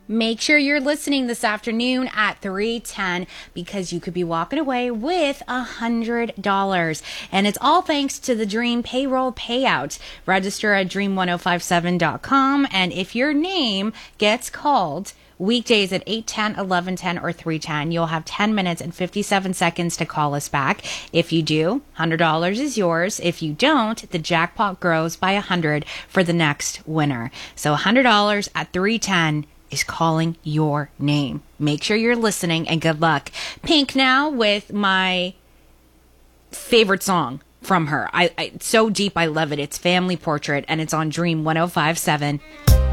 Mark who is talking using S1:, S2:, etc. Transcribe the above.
S1: Make sure you're listening this afternoon at 3:10 because you could be walking away with $100. And it's all thanks to the Dream Payroll Payout. Register at dream1057.com. And if your name gets called weekdays at 8:10, 11:10, or 3:10, you'll have 10 minutes and 57 seconds to call us back. If you do, $100 is yours. If you don't, the jackpot grows by 100 for the next winner. So $100 at 3:10 is calling your name. Make sure you're listening, and good luck. Pink now with my favorite song from her. It's so deep, I love it. It's Family Portrait, and it's on Dream 105.7.